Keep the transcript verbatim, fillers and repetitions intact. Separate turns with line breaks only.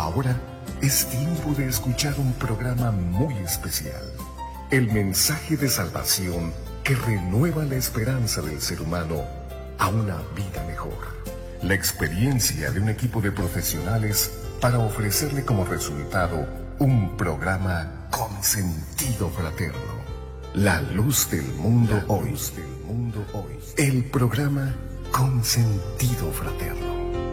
Ahora es tiempo de escuchar un programa muy especial. El mensaje de salvación que renueva la esperanza del ser humano a una vida mejor. La experiencia de un equipo de profesionales para ofrecerle como resultado un programa con sentido fraterno. La luz del mundo hoy. El programa con sentido fraterno.